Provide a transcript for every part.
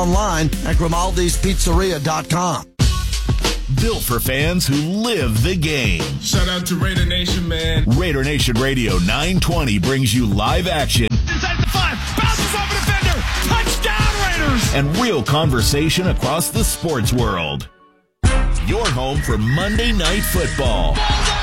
online at Grimaldi'sPizzeria.com. Built for fans who live the game. Shout out to Raider Nation, man. Raider Nation Radio 920 brings you live action. Inside the 5, bounces off a defender. Touchdown, Raiders! And real conversation across the sports world. Your home for Monday Night Football.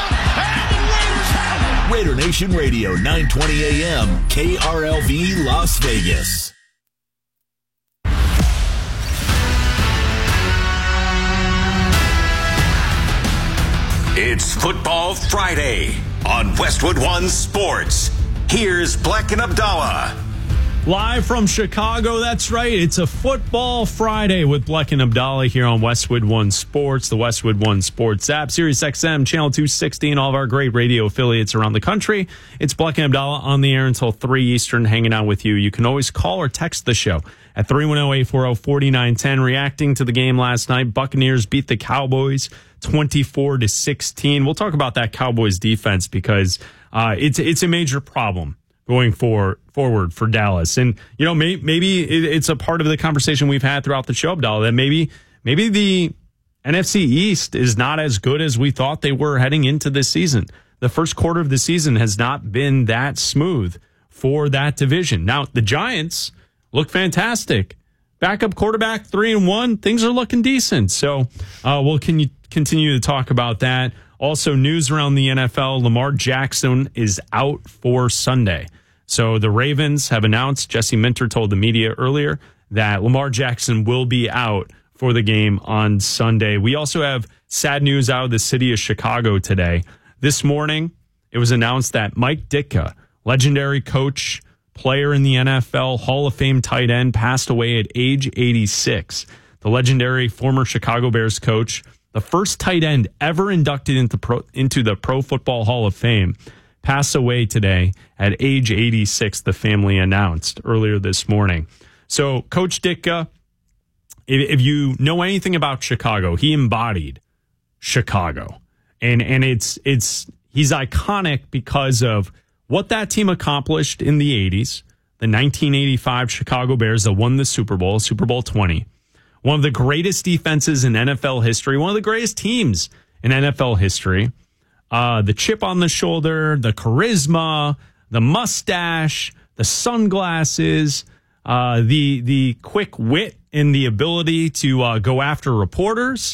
Raider Nation Radio 920 AM, KRLV Las Vegas. It's Football Friday on Westwood One Sports. Here's Black and Abdallah. Live from Chicago, that's right. It's a Football Friday with Black and Abdallah here on Westwood One Sports, the Westwood One Sports app, Sirius XM, Channel 260, and all of our great radio affiliates around the country. It's Black and Abdallah on the air until 3 Eastern, hanging out with you. You can always call or text the show at 310-840-4910. Reacting to the game last night, Buccaneers beat the Cowboys 24-16. We'll talk about that Cowboys defense because it's a major problem going forward for Dallas. And, you know, maybe it's a part of the conversation we've had throughout the show, Abdallah, that maybe the NFC East is not as good as we thought they were heading into this season. The first quarter of the season has not been that smooth for that division. Now, the Giants look fantastic. Backup quarterback, 3-1. Things are looking decent. So we'll continue to talk about that. Also, news around the NFL, Lamar Jackson is out for Sunday. So the Ravens have announced, Jesse Minter told the media earlier, that Lamar Jackson will be out for the game on Sunday. We also have sad news out of the city of Chicago today. This morning, it was announced that Mike Ditka, legendary coach, player in the NFL, Hall of Fame tight end, passed away at age 86. The legendary former Chicago Bears coach, the first tight end ever inducted into the Pro Football Hall of Fame, passed away today at age 86, the family announced earlier this morning. So Coach Ditka, if you know anything about Chicago, he embodied Chicago. And he's iconic because of what that team accomplished in the 80s, the 1985 Chicago Bears that won the Super Bowl, Super Bowl 20. One of the greatest defenses in NFL history, one of the greatest teams in NFL history. The chip on the shoulder, the charisma, the mustache, the sunglasses, the quick wit and the ability to go after reporters,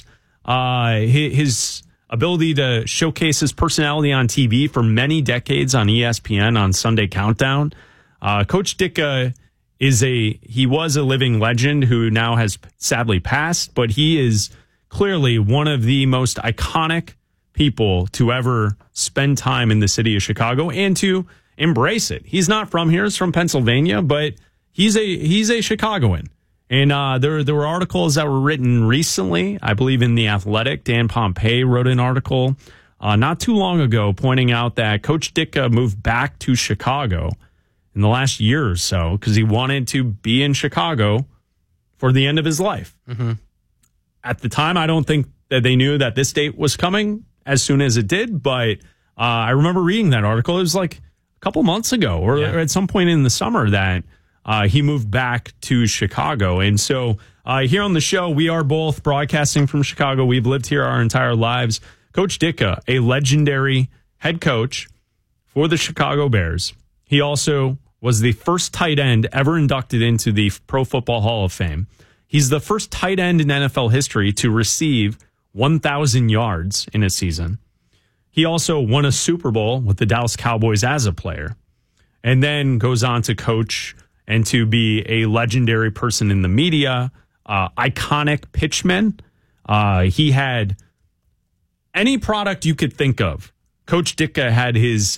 his ability to showcase his personality on TV for many decades on ESPN on Sunday Countdown. Coach Ditka he was a living legend who now has sadly passed, but he is clearly one of the most iconic people to ever spend time in the city of Chicago and to embrace it. He's not from here; he's from Pennsylvania, but he's a Chicagoan. And there were articles that were written recently, I believe in The Athletic. Dan Pompei wrote an article not too long ago pointing out that Coach Ditka moved back to Chicago in the last year or so because he wanted to be in Chicago for the end of his life. Mm-hmm. At the time, I don't think that they knew that this date was coming as soon as it did, but I remember reading that article. It was like a couple months ago or at some point in the summer that he moved back to Chicago. And so here on the show, we are both broadcasting from Chicago. We've lived here our entire lives. Coach Ditka, a legendary head coach for the Chicago Bears. He also was the first tight end ever inducted into the Pro Football Hall of Fame. He's the first tight end in NFL history to receive 1,000 yards in a season. He also won a Super Bowl with the Dallas Cowboys as a player, and then goes on to coach and to be a legendary person in the media, iconic pitchman. He had any product you could think of. Coach Ditka had his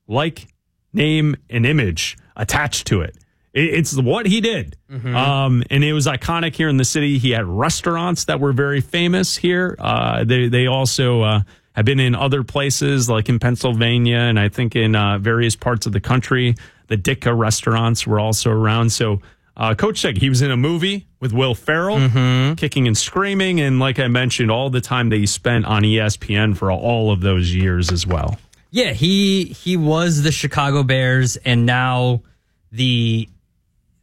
name, and image attached to it. It's what he did. Mm-hmm. And it was iconic here in the city. He had restaurants that were very famous here. They also have been in other places like in Pennsylvania and I think in various parts of the country. The Ditka restaurants were also around. So Coach Ditka, he was in a movie with Will Ferrell, Kicking and Screaming. And like I mentioned, all the time that he spent on ESPN for all of those years as well. Yeah, he was the Chicago Bears and now the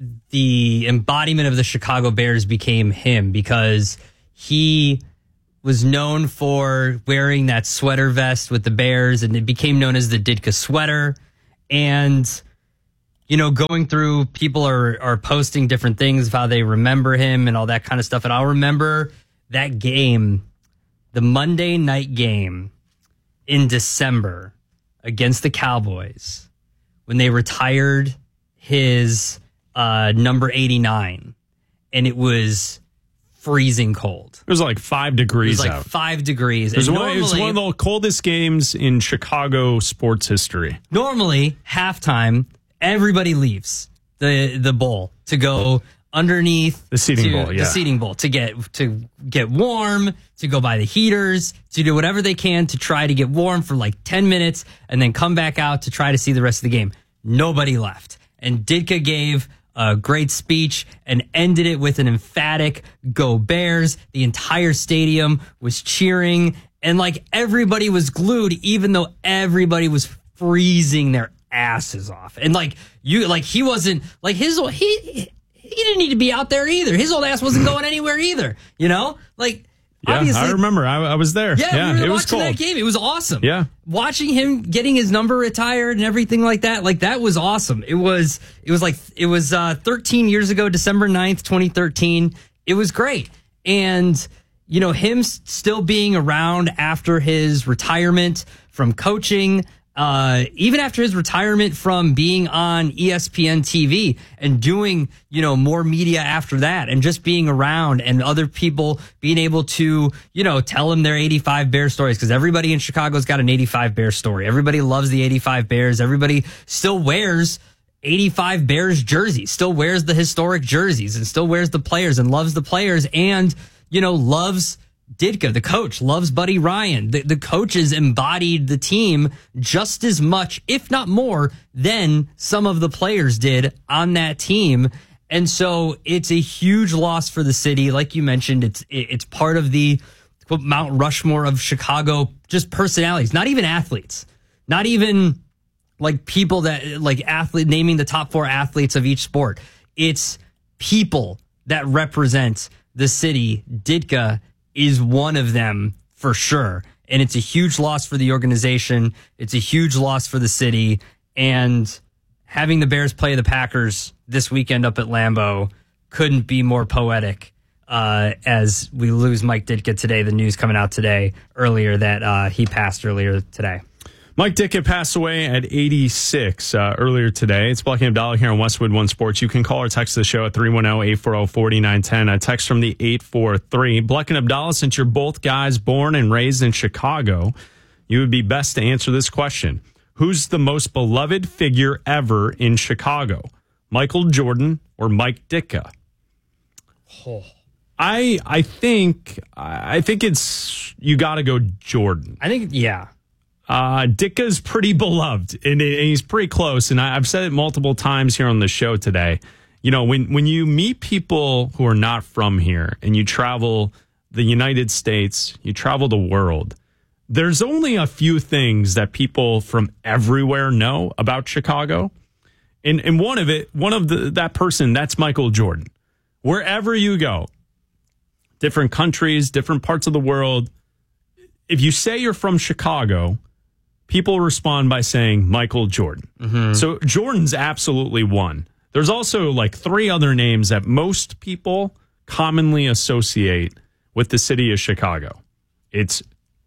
the embodiment of the Chicago Bears became him, because he was known for wearing that sweater vest with the Bears, and it became known as the Ditka sweater. And, you know, going through, people are posting different things of how they remember him and all that kind of stuff. And I'll remember that game, the Monday night game in December against the Cowboys, when they retired his number 89, and it was freezing cold. It was like 5 degrees out. It was like out. 5 degrees. It was one of the coldest games in Chicago sports history. Normally, halftime, everybody leaves the bowl to go underneath the seating bowl. The seating bowl to get warm, to go by the heaters, to do whatever they can to try to get warm for like 10 minutes, and then come back out to try to see the rest of the game. Nobody left. And Ditka gave a great speech and ended it with an emphatic "Go Bears." The entire stadium was cheering, and like everybody was glued, even though everybody was freezing their asses off. And he wasn't like he didn't need to be out there either. His old ass wasn't going anywhere either. You know, obviously, I remember. I was there. Yeah, we were it was watching cold. that game. It was awesome. Yeah, watching him getting his number retired and everything like that was awesome. It was 13 years ago, December 9th, 2013. It was great. And, you know, him still being around after his retirement from coaching, even after his retirement from being on ESPN TV and doing, you know, more media after that, and just being around and other people being able to, you know, tell him their 85 Bears stories, because everybody in Chicago's got an 85 Bears story. Everybody loves the 85 Bears. Everybody still wears 85 Bears jerseys, still wears the historic jerseys, and still wears the players and loves the players, and, you know, loves Ditka, the coach, loves Buddy Ryan. The coaches embodied the team just as much, if not more, than some of the players did on that team. And so it's a huge loss for the city. Like you mentioned, it's part of the Mount Rushmore of Chicago, just personalities, not even athletes, not even like people that like naming the top 4 athletes of each sport. It's people that represent the city. Ditka is one of them for sure. And it's a huge loss for the organization. It's a huge loss for the city. And having the Bears play the Packers this weekend up at Lambeau couldn't be more poetic, as we lose Mike Ditka today. The news coming out earlier that he passed earlier today. Mike Ditka passed away at 86 earlier today. It's Black and Abdallah here on Westwood One Sports. You can call or text the show at 310-840-4910. A text from the 843. Black and Abdallah, since you're both guys born and raised in Chicago, you would be best to answer this question. Who's the most beloved figure ever in Chicago? Michael Jordan or Mike Ditka? Oh. I think it's, you got to go Jordan. I think, yeah. Ditka's pretty beloved, and he's pretty close. And I've said it multiple times here on the show today. You know, when you meet people who are not from here and you travel the United States, you travel the world, there's only a few things that people from everywhere know about Chicago. And one of that person, that's Michael Jordan. Wherever you go, different countries, different parts of the world, if you say you're from Chicago, people respond by saying Michael Jordan. Mm-hmm. So Jordan's absolutely one. There's also like 3 other names that most people commonly associate with the city of Chicago. It's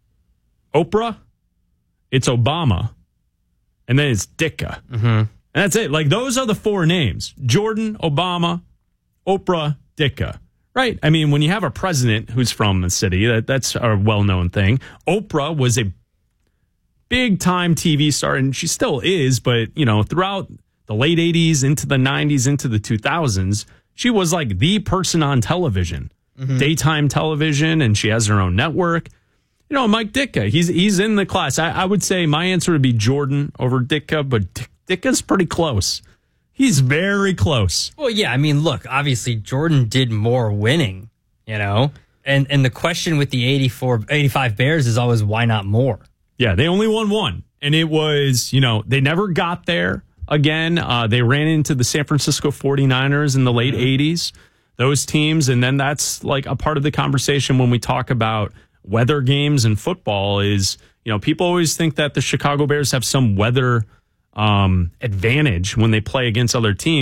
Oprah, it's Obama, and then it's Ditka. Mm-hmm. And that's it. Like, those are the 4 names. Jordan, Obama, Oprah, Ditka. Right? I mean, when you have a president who's from the city, that's a well-known thing. Oprah was a big-time TV star, and she still is, but, you know, throughout the late 80s, into the 90s, into the 2000s, she was like the person on television, daytime television, and she has her own network. You know, Mike Ditka, he's in the class. I would say my answer would be Jordan over Ditka, but Ditka's pretty close. He's very close. Well, yeah, I mean, look, obviously Jordan did more winning, you know, and the question with the 85 Bears is always, why not more? Yeah, they only won 1, and it was, you know, they never got there, again. They ran into the San Francisco 49ers in the late 80s, those teams. And then that's like a part of the conversation when we talk about weather games in football is, people always think that the Chicago Bears have some weather advantage when they play against other teams.